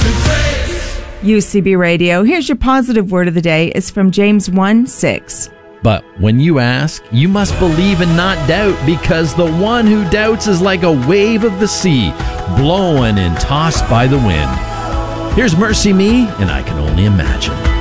UCB Radio. Here's your positive word of the day. It's from James 1:6. But when you ask, you must believe and not doubt, because the one who doubts is like a wave of the sea, blown and tossed by the wind. Here's Mercy Me, and I Can Only Imagine.